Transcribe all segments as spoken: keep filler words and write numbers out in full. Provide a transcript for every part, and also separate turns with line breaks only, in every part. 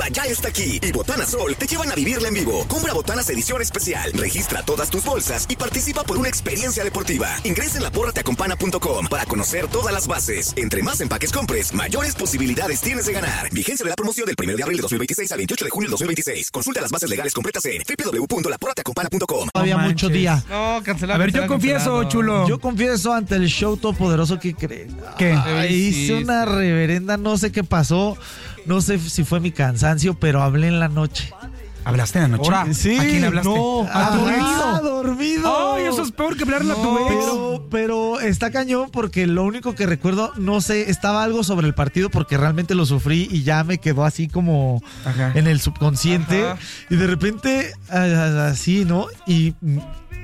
ya está aquí y Botana Sol te llevan a vivirla en vivo. Compra Botanas edición especial, registra todas tus bolsas y participa por una experiencia deportiva. Ingresa en la porra te acompaña punto com para conocer todas las bases. Entre más empaques compres, mayores posibilidades tienes de ganar. Vigencia de la promoción del primero de abril de dos mil veintiséis al veintiocho de junio de dos mil veintiséis. Consulta las bases legales completas en doble u doble u doble u punto la porra te acompaña punto com.
Había
No
mucho
manches.
día.
No, cancelado.
A ver, yo
cancelado,
confieso,
cancelado.
chulo.
Yo confieso ante el show todopoderoso que crees.
¿Qué?
Ay, hice una reverenda, no sé qué pasó. No sé si fue mi cansancio, pero hablé en la noche.
¿Hablaste en la noche?
Ahora.
Sí,
¿A quién le hablaste?
No,
¿A tu
ah,
ex?
dormido.
Ay, eso es peor que hablarle a tu
No,
ex.
Pero, pero está cañón porque lo único que recuerdo, no sé, estaba algo sobre el partido porque realmente lo sufrí y ya me quedó así como
Ajá.
en el subconsciente.
Ajá.
Y de repente, ah, así, ¿no? Y mm,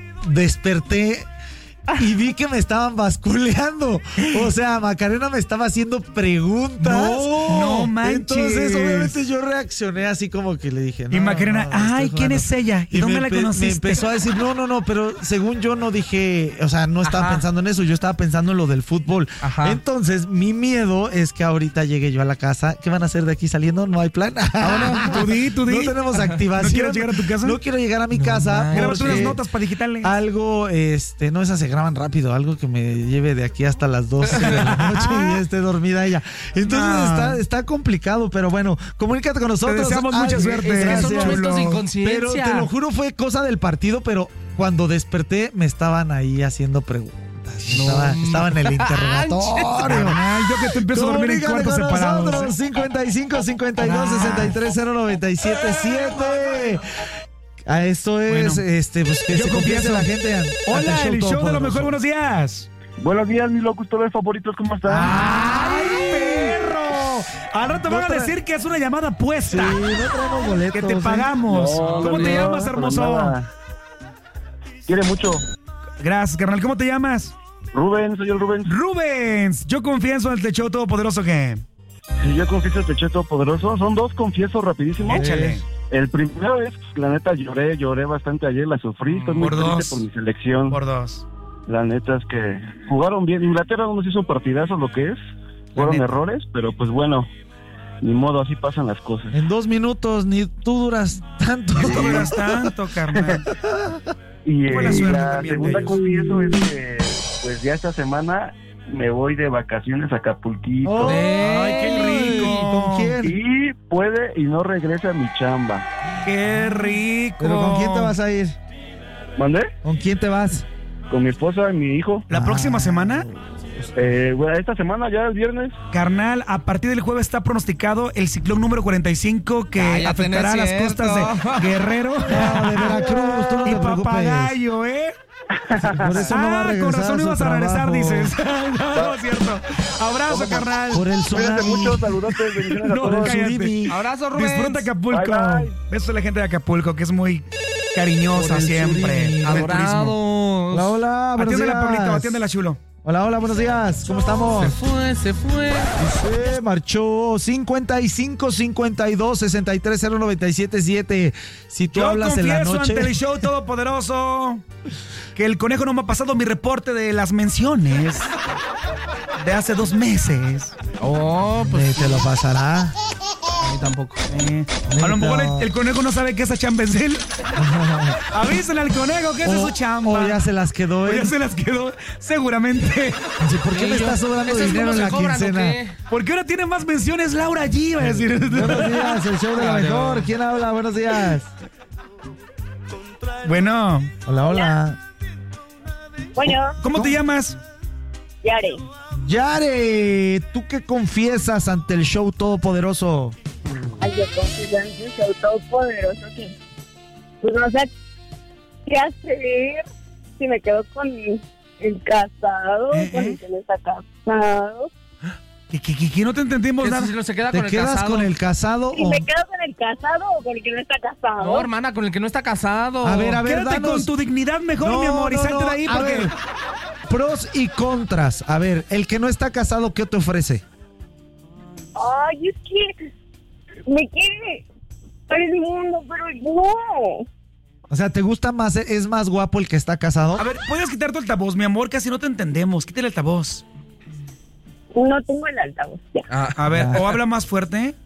desperté y vi que me estaban basculeando. O sea, Macarena me estaba haciendo preguntas.
No, no manches.
Entonces, obviamente, yo reaccioné así como que le dije.
Y
no,
Macarena,
no, estoy
ay, ¿quién
jugando".
es ella? ¿Y, dónde
me
la
empe-
conociste?
Me empezó a decir, no, no, no, pero según yo no dije, o sea, no estaba
Ajá.
pensando en eso, yo estaba pensando en lo del fútbol.
Ajá.
Entonces, mi miedo es que ahorita llegue yo a la casa. ¿Qué van a hacer de aquí saliendo? No hay plan.
Ahora, tú di, tú di.
No tenemos activación.
¿No quieres llegar a tu casa?
No quiero llegar a mi casa.
manches.
Grábate unas
porque
notas para digitales.
algo, este, no, esas se graban rápido, algo que me lleve de aquí hasta las doce de la noche y ya esté dormida ella. Entonces
Ah.
está, está complicado, pero bueno, comunícate con nosotros.
deseamos mucha
Ay,
suerte.
Es que
gracias.
son momentos de
chulo.
inconsciencia.
Pero te lo juro, fue cosa del partido, pero cuando desperté me estaban ahí haciendo preguntas.
No.
Estaba, estaba en el interrogatorio.
Ay, yo que te empiezo a dormir en
Comunícate
cuartos
con
separados.
nosotros, cincuenta y cinco, cincuenta y dos, sesenta y tres, cero noventa y siete, siete. A esto es,
Bueno,
este, pues que
yo
se confiese
confieso.
la gente. ante
Hola, el show de lo
todopoderoso.
mejor, buenos días.
Buenos días, mis locutores favoritos, ¿cómo están?
¡Ay, perro! Al rato
No
van a
tra-
decir que es una llamada
Sí,
puesta.
no traemos boletos.
Que te
¿eh?
pagamos.
No,
¿Cómo
no,
te
no,
llamas,
para
hermoso?
nada. Quiere mucho.
Gracias, carnal. ¿Cómo te llamas?
Rubén, soy el Rubén.
Rubens. Yo confieso en el show todopoderoso que...
Si yo confieso el Techeto Poderoso, son dos confiesos rapidísimos.
Échale.
El primero es, la neta, lloré, lloré bastante ayer, la sufrí, estoy muy
Por
triste
dos.
por mi selección.
Por dos.
La neta es que jugaron bien. Inglaterra no nos hizo un partidazo lo que es. Fueron
neta.
errores, pero pues bueno, ni modo, así pasan las cosas.
En dos minutos, ni tú duras tanto.
No te duras tanto, carnal.
Y
Buena
eh,
suerte
la
también de
segunda
ellos.
confieso es que, pues ya esta semana me voy de vacaciones a Acapulquito.
Oh,
Ay, qué rico.
¿Y con quién?
Y puede y no regresa a mi chamba.
¡Qué rico!
¿Pero con quién te vas a ir?
¿Mandé?
¿Con quién te vas?
Con mi esposa y mi hijo.
¿La próxima semana?
Eh, bueno, esta semana, ya el viernes.
Carnal, a partir del jueves está pronosticado el ciclón número cuarenta y cinco que
Cállate,
afectará
no es
las costas
cierto.
de Guerrero
No, de Veracruz, tú no
y
te preocupes.
Papagayo, ¿eh?
Por eso no va a
Ah,
regresar
con razón
a su
ibas a regresar,
trabajo.
dices. no, no es cierto. Abrazo, carnal.
Por el
Cuídate
tsunami.
mucho, saludotes, bendiciones a
No,
todos.
cállate.
Surimi.
Abrazo, Rubén.
Disfruta Acapulco.
Bye, bye.
Besos a la gente de Acapulco, que es muy cariñosa
Por el
siempre.
surimi.
Del turismo.
Adorados.
Hola, hola, buenos
Atiéndela,
días.
Pablito, atiéndela, chulo.
Hola, hola, buenos días. ¿Cómo estamos?
Se fue, se fue.
Se marchó cincuenta y cinco, cincuenta y dos, sesenta y tres, cero noventa y siete, siete. Si tú
Yo
hablas en la
confieso
noche.
ante el show todopoderoso que el conejo no me ha pasado mi reporte de las menciones de hace dos meses.
Oh,
Eh,
pues
te lo pasará.
a mí tampoco.
Eh, a lo mejor el, el conejo no sabe qué es esa chamba es él. Avísenle al conejo que esa es
O,
su chamba.
o ya se las quedó
O
él.
ya se las quedó, seguramente.
Sí, ¿por qué me está sobrando
¿Esos
dinero
cómo
en
se
la
cobran o
quincena?
qué?
Porque ahora tiene más menciones Laura G, va a decir.
Buenos días, el show de la
Claro.
mejor. ¿Quién habla? Buenos días.
Bueno,
Hola, hola.
Bueno,
¿cómo te llamas?
Yare.
Yare, ¿tú qué confiesas ante el show todopoderoso?
Ay, yo confío en su show todopoderoso que pues no sé qué hacer. Si me quedo con el casado,
¿Eh,
con
eh?
el que no está casado.
Que, que, que, que no te entendimos
¿Qué
nada.
si no se queda
¿Te
con el
quedas
casado?
con el casado
Si
o...?
me quedo con el casado o con el que no está casado.
No, hermana, con el que no está casado.
A ver, a ver,
Quédate
danos...
con tu dignidad mejor,
No,
mi amor, y
no,
salte
no,
de ahí
a
porque...
ver, pros y contras. A ver, el que no está casado, ¿qué te ofrece?
Ay, es que me quiere para el mundo, pero no.
O sea, ¿te gusta más, es más guapo el que está casado?
A ver, ¿puedes quitar tu altavoz, mi amor? Casi no te entendemos. Quítale el altavoz.
No tengo el altavoz. Ya.
Ah,
A ver, o habla más fuerte.